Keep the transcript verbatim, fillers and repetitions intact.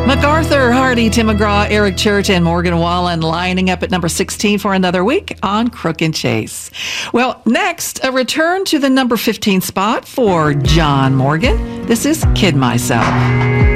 MacArthur, Hardy, Tim McGraw, Eric Church, and Morgan Wallen lining up at number sixteen for another week on Crook and Chase. Well, next, a return to the number fifteen spot for John Morgan. This is Kid Myself.